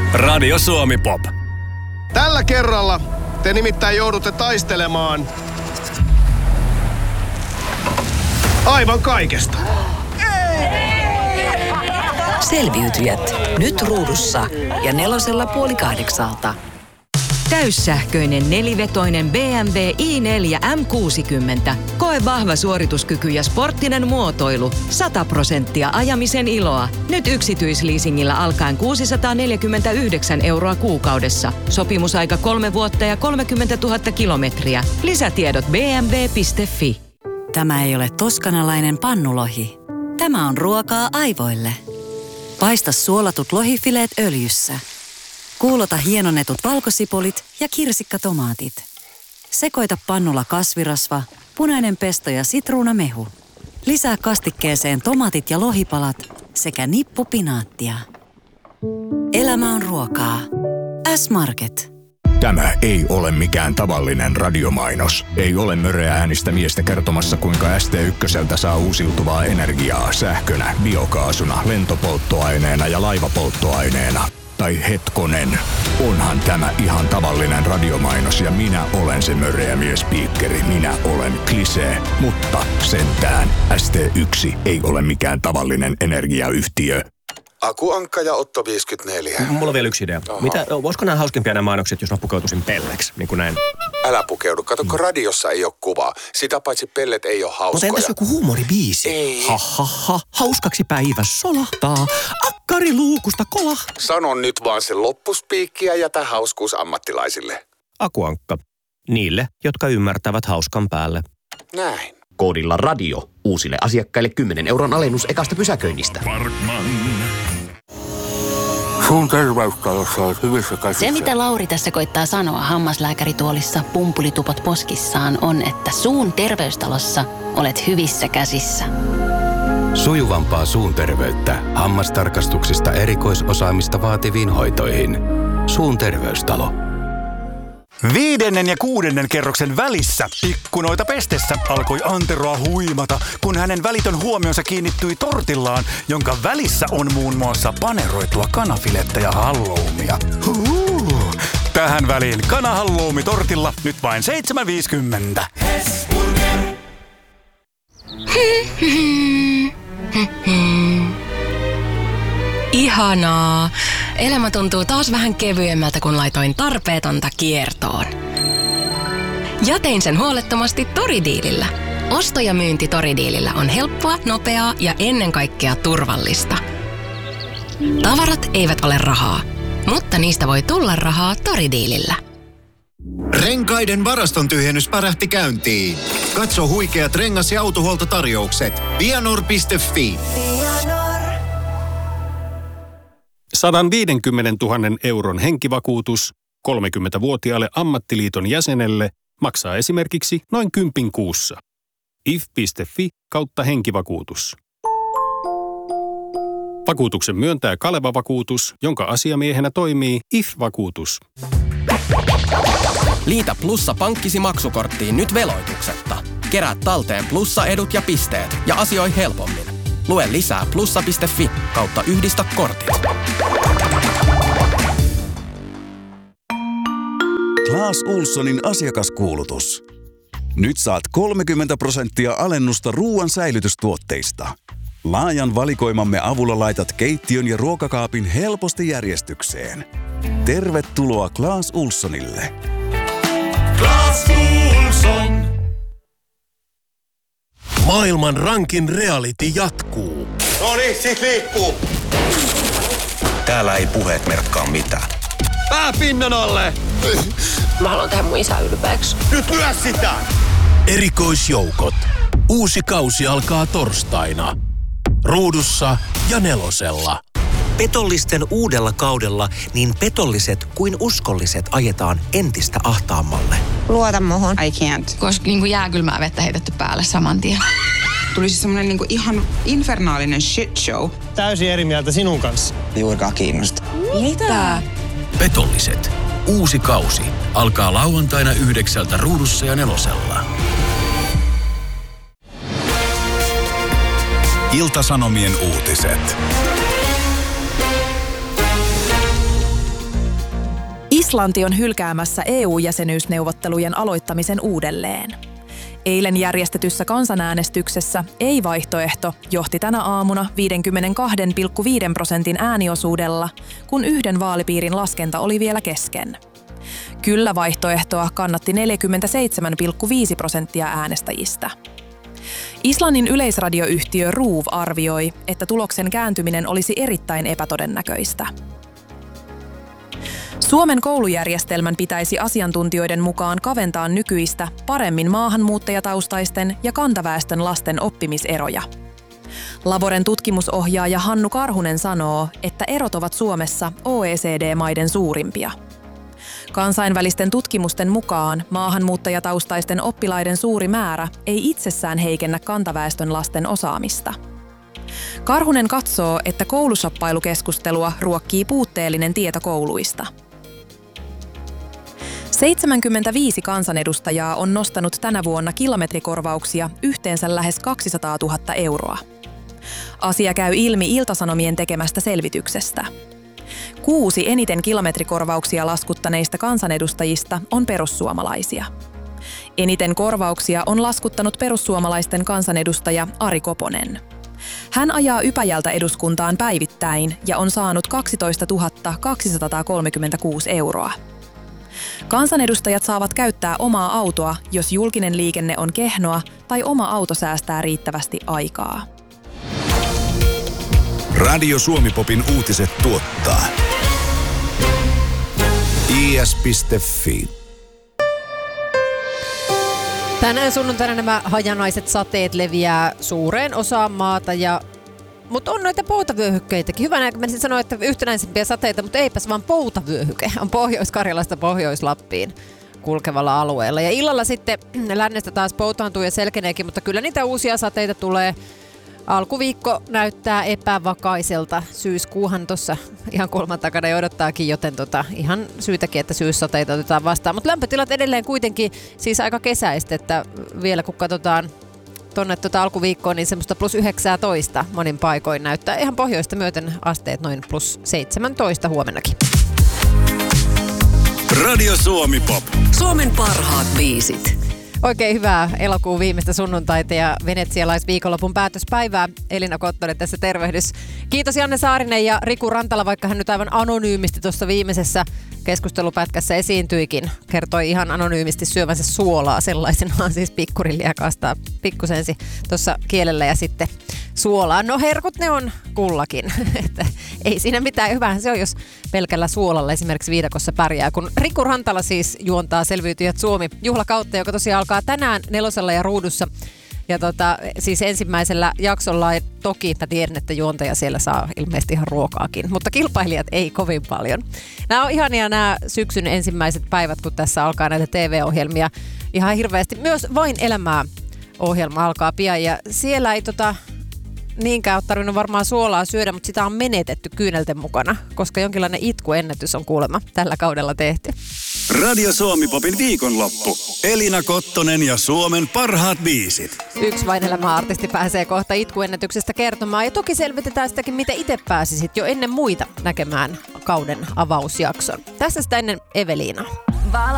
Radio Suomi Pop. Tällä kerralla te nimittäin joudutte taistelemaan aivan kaikesta. Selviytyjät. Nyt Ruudussa ja 4:08. Täyssähköinen nelivetoinen BMW i4 M60. Koe vahva suorituskyky ja sporttinen muotoilu. 100% ajamisen iloa. Nyt yksityisleasingillä alkaen 649 € kuukaudessa. Sopimusaika 3 vuotta ja 30 000 kilometriä. Lisätiedot bmw.fi. Tämä ei ole toskanalainen pannulohi. Tämä on ruokaa aivoille. Paista suolatut lohifileet öljyssä. Kuulota hienonnetut valkosipulit ja kirsikkatomaatit. Sekoita pannulla kasvirasva, punainen pesto ja sitruunamehu. Lisää kastikkeeseen tomaatit ja lohipalat sekä nippu pinaattia. Elämä on ruokaa. S-Market. Tämä ei ole mikään tavallinen radiomainos. Ei ole möreä äänistä miestä kertomassa, kuinka ST1 saa uusiutuvaa energiaa sähkönä, biokaasuna, lentopolttoaineena ja laivapolttoaineena. Tai hetkonen, onhan tämä ihan tavallinen radiomainos ja minä olen se möreä miespiikkeri. Minä olen Klisee, mutta sentään ST1 ei ole mikään tavallinen energiayhtiö. Aku Ankka ja Otto 54. Mulla on vielä yksi idea. Olisiko nämä hauskempia nämä mainokset, jos mä pukeutuisin pelleksi, niin kuin näin? Älä pukeudu. Kato, kun radiossa ei ole kuvaa. Sitä paitsi pellet ei ole hauskoja. Mutta entäs joku huumoribiisi? Ei. Ha. Hauskaksi päivä solahtaa. Akkari luukusta kolah. Sano nyt vaan se loppuspiikki ja jätä hauskuus ammattilaisille. Aku Ankka. Niille, jotka ymmärtävät hauskan päälle. Näin. Koodilla radio. Uusille asiakkaille 10 € alennus ekasta pysäköinnistä. Suun terveystalossa olet hyvissä käsissä. Se, mitä Lauri tässä koittaa sanoa hammaslääkärituolissa pumpulitupot poskissaan, on, että suun terveystalossa olet hyvissä käsissä. Sujuvampaa suun terveyttä hammastarkastuksista erikoisosaamista vaativiin hoitoihin. Suun terveystalo. 5. ja 6. kerroksen välissä ikkunoita pestessä alkoi Anteroa huimata, kun hänen välitön huomionsa kiinnittyi tortillaan, jonka välissä on muun muassa paneroitua kanafilettä ja halloumia. Tähän väliin kanahalloumi tortilla nyt vain 7,50. Ihanaa. Elämä tuntuu taas vähän kevyemmältä, kun laitoin tarpeetonta kiertoon. Ja tein sen huolettomasti Toridiilillä. Osto- ja myynti Toridiilillä on helppoa, nopeaa ja ennen kaikkea turvallista. Tavarat eivät ole rahaa, mutta niistä voi tulla rahaa Toridiilillä. Renkaiden varaston tyhjennys pärähti käyntiin. Katso huikeat rengas- ja autohuoltotarjoukset. Vianor.fi. 150 000 € henkivakuutus 30-vuotiaalle ammattiliiton jäsenelle maksaa esimerkiksi noin 10 kuussa. if.fi/henkivakuutus. Vakuutuksen myöntää Kaleva Vakuutus, jonka asiamiehenä toimii IF-vakuutus. Liitä Plussa pankkisi maksukorttiin nyt veloituksetta. Kerää talteen Plussa-edut ja pisteet ja asioi helpommin. Lue lisää plussa.fi/yhdistä kortit. Clas Ohlsonin asiakaskuulutus. Nyt saat 30% alennusta ruoan säilytystuotteista. Laajan valikoimamme avulla laitat keittiön ja ruokakaapin helposti järjestykseen. Tervetuloa Clas Ohlsonille. Clas Ohlson. Maailman rankin reality jatkuu. Noniin, sit liikkuu. Täällä ei puheet merkkaa mitään. Pää pinnan alle! Mä haluan tehdä mun isä ylpeäksi. Nyt lyö sitä! Erikoisjoukot. Uusi kausi alkaa torstaina. Ruudussa ja 4:lla. Petollisten uudella kaudella niin petolliset kuin uskolliset ajetaan entistä ahtaammalle. Luota muhun. I can't. Koska jääkylmää vettä heitetty päälle saman tien. Tuli siis semmonen ihan infernaalinen shit show. Täysin eri mieltä sinun kanssa. Juurikaan kiinnosta. Mitä? Petolliset. Uusi kausi alkaa lauantaina 9:00 Ruudussa ja 4:lla. Ilta-Sanomien uutiset. Islanti on hylkäämässä EU-jäsenyysneuvottelujen aloittamisen uudelleen. Eilen järjestetyssä kansanäänestyksessä ei-vaihtoehto johti tänä aamuna 52,5% ääniosuudella, kun yhden vaalipiirin laskenta oli vielä kesken. Kyllä-vaihtoehtoa kannatti 47,5% äänestäjistä. Islannin yleisradioyhtiö RÚV arvioi, että tuloksen kääntyminen olisi erittäin epätodennäköistä. Suomen koulujärjestelmän pitäisi asiantuntijoiden mukaan kaventaa nykyistä paremmin maahanmuuttajataustaisten ja kantaväestön lasten oppimiseroja. Laboren tutkimusohjaaja Hannu Karhunen sanoo, että erot ovat Suomessa OECD-maiden suurimpia. Kansainvälisten tutkimusten mukaan maahanmuuttajataustaisten oppilaiden suuri määrä ei itsessään heikennä kantaväestön lasten osaamista. Karhunen katsoo, että koulusoppailukeskustelua ruokkii puutteellinen tieto kouluista. 75 kansanedustajaa on nostanut tänä vuonna kilometrikorvauksia yhteensä lähes 200 000 euroa. Asia käy ilmi Ilta-Sanomien tekemästä selvityksestä. 6 eniten kilometrikorvauksia laskuttaneista kansanedustajista on perussuomalaisia. Eniten korvauksia on laskuttanut perussuomalaisten kansanedustaja Ari Koponen. Hän ajaa Ypäjältä eduskuntaan päivittäin ja on saanut 12 236 euroa. Kansanedustajat saavat käyttää omaa autoa, jos julkinen liikenne on kehnoa tai oma auto säästää riittävästi aikaa. Radio Suomi-popin uutiset tuottaa is.fi. Tänään sunnuntaina nämä hajanaiset sateet leviää suureen osaan maata, mutta on noita poutavyöhykkeitäkin. Hyvänä, kun menisin sanoa, että yhtenäisempiä sateita, mutta eipäs vaan poutavyöhyke on Pohjois-Karjalasta Pohjois-Lappiin kulkevalla alueella. Ja illalla sitten lännestä taas poutaantuu ja selkeneekin, mutta kyllä niitä uusia sateita tulee. Alkuviikko näyttää epävakaiselta. Syyskuuhan tuossa ihan kulman takana jo odottaakin, joten ihan syytäkin, että syyssateita otetaan vastaan. Mutta lämpötilat edelleen kuitenkin siis aika kesäistä, että vielä kun katsotaan tuonne alkuviikkoon, niin semmoista +19 monin paikoin näyttää. Ihan pohjoista myöten asteet noin +17 huomennakin. Radio Suomi Pop. Suomen parhaat biisit. Oikein hyvää elokuun viimeistä sunnuntaita ja venetsialaisviikonlopun päätöspäivää. Elina Kottonen tässä tervehdys. Kiitos Janne Saarinen ja Riku Rantala, vaikka hän nyt aivan anonyymisti tuossa viimeisessä keskustelupätkässä esiintyikin. Kertoi ihan anonyymisti syövänsä suolaa sellaisenaan, siis pikkurilliä kastaa pikkusensi tuossa kielellä ja sitten suolaa. No herkut ne on kullakin, että ei siinä mitään. Hyvähän se on, jos pelkällä suolalla esimerkiksi viidakossa pärjää. Kun Riku Rantala siis juontaa Selviytyjät Suomi -juhlakautta, joka tosiaan alkaa tänään 4 ja Ruudussa. Ja siis ensimmäisellä jaksolla toki mä tiedän, että juontaja siellä saa ilmeisesti ihan ruokaakin, mutta kilpailijat ei kovin paljon. Nämä on ihania nämä syksyn ensimmäiset päivät, kun tässä alkaa näitä TV-ohjelmia ihan hirveästi. Myös Vain elämää -ohjelma alkaa pian ja siellä ei niinkään ole tarvinnut varmaan suolaa syödä, mutta sitä on menetetty kyynelten mukana, koska jonkinlainen itkuennätys on kuulemma tällä kaudella tehty. Radio Suomi Popin viikonloppu. Elina Kottonen ja Suomen parhaat biisit. Yksi Vain elämää -artisti pääsee kohta itkuennätyksestä kertomaan ja toki selvitetään sitäkin, miten itse pääsisit jo ennen muita näkemään kauden avausjakson. Tässä sitä ennen Eveliina.